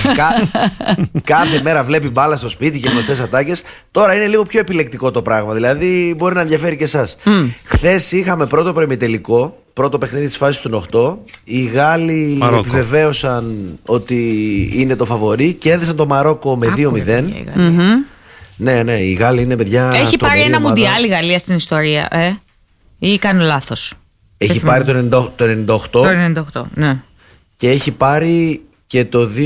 Κάθε μέρα βλέπει μπάλα στο σπίτι και γνωστές ατάκες. Τώρα είναι λίγο πιο επιλεκτικό το πράγμα. Δηλαδή μπορεί να ενδιαφέρει και εσάς. Χθες είχαμε πρώτο προημιτελικό, πρώτο παιχνίδι της φάσης των 8. Οι Γάλλοι επιβεβαίωσαν ότι είναι το φαβορί και έδεσαν το Μαρόκο με 2-0. Ναι, οι Γάλλοι είναι παιδιά. Έχει πάρει ένα μουντιάλ η Γαλλία στην ιστορία, ή κάνω λάθος? Έχει πάρει το 98. Το 98, ναι. Και έχει πάρει και το 2000.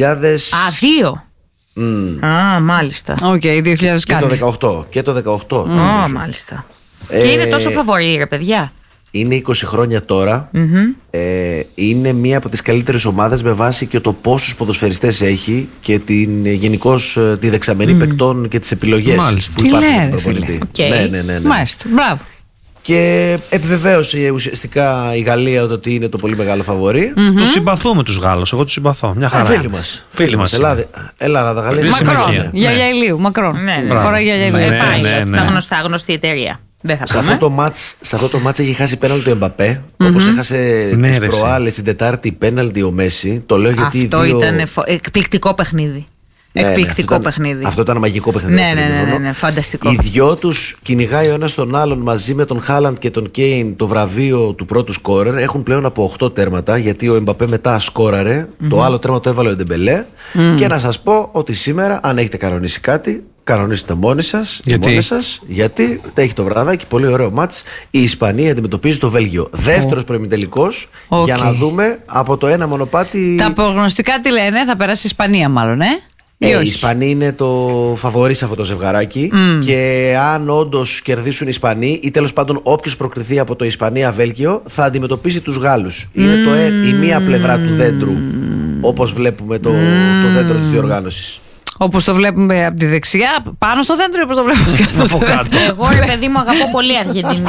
Δύο. Μάλιστα. Οκ, 2000 κάτι. Και το 18. Μάλιστα. Και είναι τόσο φαβορί, ρε παιδιά. Είναι 20 χρόνια τώρα. Είναι μία από τις καλύτερες ομάδες με βάση και το πόσους ποδοσφαιριστές έχει και γενικώς τη δεξαμενή παικτών και τις επιλογές που υπάρχουν στον προπονητή. Ναι. Μάλιστα, μπράβο. Και επιβεβαίωσε ουσιαστικά η Γαλλία ότι είναι το πολύ μεγάλο φαβορί. Τους συμπαθούμε τους Γάλλους. Εγώ τους συμπαθώ. Μια χαρά. Φίλοι μας. Ελλάδα, Γαλλία. Μακρόν. Γιαγιά Ηλίου. Μακρόν. Φορά Γιαγιά Ηλίου. Στα γνωστή εταιρεία. Σε αυτό το μάτς έχει χάσει πέναλτι ο Εμπαπέ. Όπως έχασε τις προάλλες την Τετάρτη πέναλτι ο Μέση. Το λέω γιατί. Αυτό ήταν εκπληκτικό παιχνίδι. Εκπληκτικό παιχνίδι. Αυτό ήταν μαγικό παιχνίδι. Ναι, φανταστικό. Οι δυο τους κυνηγάει ο ένας τον άλλον μαζί με τον Χάλαντ και τον Κέιν το βραβείο του πρώτου σκόρερ. Έχουν πλέον από 8 τέρματα γιατί ο Εμπαπέ μετά σκόραρε. Το άλλο τέρμα το έβαλε ο Ντεμπελέ. Και να σας πω ότι σήμερα, αν έχετε κανονίσει κάτι, κανονίστε μόνοι σας. Γιατί έχει το βραδάκι, πολύ ωραίο μάτς. Η Ισπανία αντιμετωπίζει το Βέλγιο. Δεύτερος προημιτελικός. Για να δούμε από το ένα μονοπάτι. Τα προγνωστικά τι λένε, θα περάσει η Ισπανία μάλλον, η Ισπανία είναι το φαβορί σε αυτό το ζευγαράκι. Και αν όντως κερδίσουν οι Ισπανοί ή τέλος πάντων όποιος προκριθεί από το Ισπανία-Βέλγιο θα αντιμετωπίσει τους Γάλλους. Είναι η μία πλευρά του δέντρου, όπως βλέπουμε το δέντρο της διοργάνωσης. Όπως το βλέπουμε από τη δεξιά, πάνω στο δέντρο, ή όπως το βλέπουμε από κάτω. Εγώ, ρε παιδί μου, αγαπώ πολύ Αργεντινή.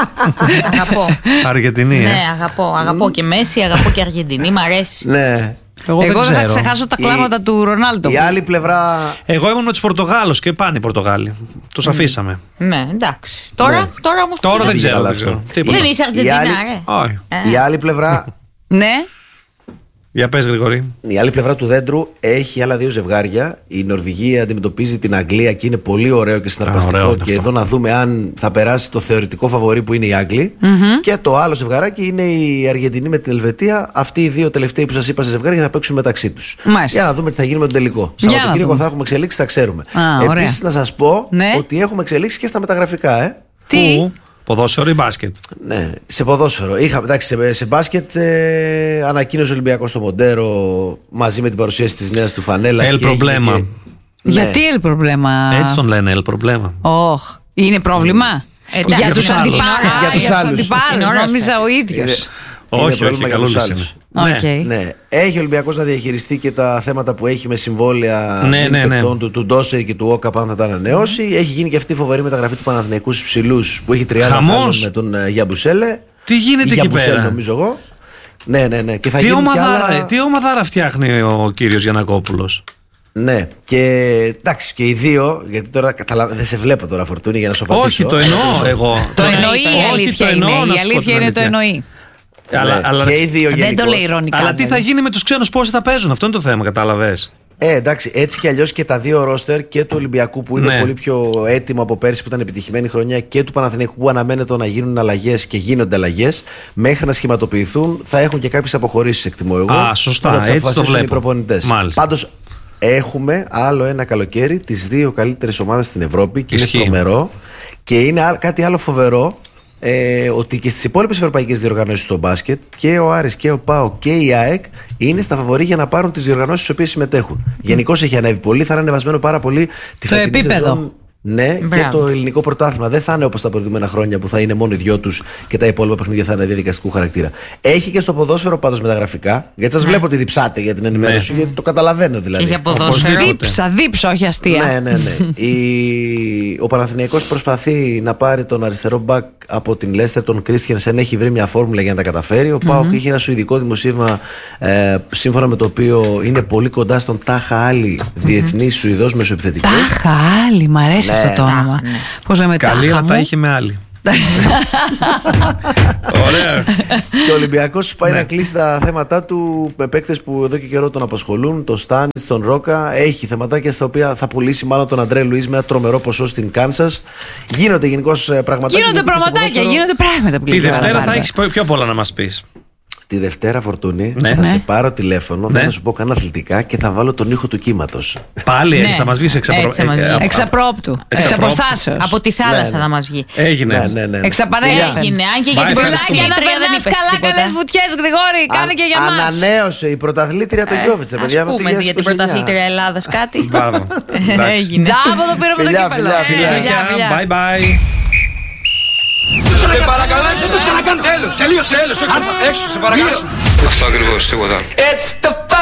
Αγαπώ. Αργεντινή, ναι, αγαπώ και Μέση, αγαπώ και Αργεντινή, μ' αρέσει. Ναι. Εγώ δεν θα ξεχάσω τα κλάματα του Ρονάλντο. Η άλλη πλευρά. Εγώ ήμουν με τους Πορτογάλους και πάνε οι Πορτογάλοι. Τους αφήσαμε. Ναι, εντάξει. Τώρα όμως. Τώρα δεν ξέρω. Δεν είσαι Αργεντινά, ρε. Η άλλη πλευρά. Ναι. Για πες, Γρηγόρη. Η άλλη πλευρά του δέντρου έχει άλλα δύο ζευγάρια. Η Νορβηγία αντιμετωπίζει την Αγγλία και είναι πολύ ωραίο και συναρπαστικό. Και εδώ να δούμε αν θα περάσει το θεωρητικό φαβορί που είναι οι Άγγλοι. Και το άλλο ζευγαράκι είναι η Αργεντινή με την Ελβετία. Αυτοί οι δύο τελευταίοι που σας είπα σε ζευγάρια θα παίξουν μεταξύ τους. Για να δούμε τι θα γίνει με τον τελικό. Σαββατοκύριακο θα έχουμε εξελίξεις, θα ξέρουμε. Επίσης να σας πω ότι έχουμε εξελίξεις και στα μεταγραφικά. Τι? Ποδόσφαιρο ή μπάσκετ? Ναι, σε ποδόσφαιρο. Σε μπάσκετ ανακοίνωσε ο Ολυμπιακός το Μοντέρο μαζί με την παρουσίαση της νέας του φανέλας. El Problema. Γιατί El Problema? Έτσι τον λένε, El Problema. Είναι πρόβλημα? Για τους αντιπάλους. Νόμιζα ο ίδιος. Όχι, καλούς είναι. Ναι. Έχει ο Ολυμπιακός να διαχειριστεί και τα θέματα που έχει με συμβόλαια του Ντόσεϊ και του Όκαπ, αν θα τα ανανεώσει. Έχει γίνει και αυτή η φοβερή μεταγραφή του Παναθηναϊκού στους ψηλούς που έχει 30 με τον Γιαμπουσέλε. Τι γίνεται εκεί πέρα? Νομίζω εγώ. Ναι. Και θα τι ομαδάρα φτιάχνει ο κύριος Γιαννακόπουλος? Ναι, και εντάξει, και οι δύο, γιατί τώρα δεν σε βλέπω τώρα, Φορτούνη, για να σου απαντήσω. Όχι, το εννοώ εγώ. Το εννοεί η αλήθεια είναι. Η αλήθεια είναι το εννοεί. Αλλά και οι δύο δεν το λέει ειρωνικά. Αλλά τι θα γίνει με τους ξένους, πόσοι θα παίζουν? Αυτό είναι το θέμα, κατάλαβες? Εντάξει, έτσι κι αλλιώς και τα δύο ρόστερ, και του Ολυμπιακού που είναι πολύ πιο έτοιμο από πέρσι που ήταν επιτυχημένη χρονιά, και του Παναθηναϊκού που αναμένεται να γίνουν αλλαγές και γίνονται αλλαγές, μέχρι να σχηματοποιηθούν θα έχουν και κάποιες αποχωρήσεις, εκτιμώ εγώ. Σωστά, έτσι το βλέπω. Πάντως έχουμε άλλο ένα καλοκαίρι τις δύο καλύτερες ομάδες στην Ευρώπη και είναι τρομερό. Και είναι κάτι άλλο φοβερό. Ότι και στις υπόλοιπες ευρωπαϊκές διοργανώσεις στο μπάσκετ και ο Άρης και ο ΠΑΟ και η ΑΕΚ είναι στα φαβορί για να πάρουν τις διοργανώσεις στις οποίες συμμετέχουν. Γενικώς έχει ανέβει πολύ, θα είναι ανεβασμένο πάρα πολύ τη φετινή σεζόν. Ναι, και το ελληνικό πρωτάθλημα δεν θα είναι όπως τα προηγούμενα χρόνια που θα είναι μόνο οι δυο τους και τα υπόλοιπα παιχνίδια θα είναι διαδικαστικού χαρακτήρα. Έχει και στο ποδόσφαιρο πάντως μεταγραφικά, γιατί σας βλέπω ότι διψάτε για την ενημέρωση, γιατί το καταλαβαίνω δηλαδή. Για ποδόσφαιρο. Δίψα, όχι αστεία. Ναι. Ο Παναθηναϊκός προσπαθεί να πάρει τον αριστερό μπακ από την Λέστερ, τον Κρίστιανσεν, έχει βρει μια φόρμουλα για να τα καταφέρει. Ο ΠΑΟΚ είχε ένα σουηδικό δημοσίευμα σύμφωνα με το οποίο είναι πολύ κοντά στον Τάχα Άλλη, διεθνή Σουηδός μεσοεπιθετικός. Τάχα Άλλη, μ' αρέσει αυτό το όνομα. Πώς λέμε, καλή, αλλά τα είχε με άλλη. Ωραία. Και ο Ολυμπιακός πάει να κλείσει τα θέματα του με παίκτες που εδώ και καιρό τον απασχολούν. Το Στάνιτς, τον Ρόκα. Έχει θεματάκια στα οποία θα πουλήσει μάλλον τον Αντρέ Λουίς με ένα τρομερό ποσό στην Κάνσας. Γίνονται γενικώς πραγματάκια. Γίνονται πραγματάκια, γίνονται πράγματα που Τη Δευτέρα θα έχεις πιο πολλά να μας πεις. Τη Δευτέρα, Φορτούνη, θα σε πάρω τηλέφωνο, θα σου πω κανένα αθλητικά και θα βάλω τον ήχο του κύματος. Πάλι έτσι θα μας βγεις εξαπρόπτου. Εξαποστάσεως. Από τη θάλασσα θα μας βγει. Έγινε. Εξαπανέλθεν. Έγινε. Αν και για την πρωταθλήτρια δεν είπες καλά, καλές βουτιές, Γρηγόρη, κάνε και για μας. Ανανέωσε η πρωταθλήτρια το Γιώβιτς. Ας πούμε για την πρωταθλήτρια Ελλάδας κάτι. Έγινε. Τζάμπο το πήραμε το κύπελλο. Bye bye. Σε παρακαλώ, έξω το ξανακάνω. Τέλος. Τελείωσε. Έξω, σε παρακαλώ. Αυτό ακριβώς, τίποτα. It's the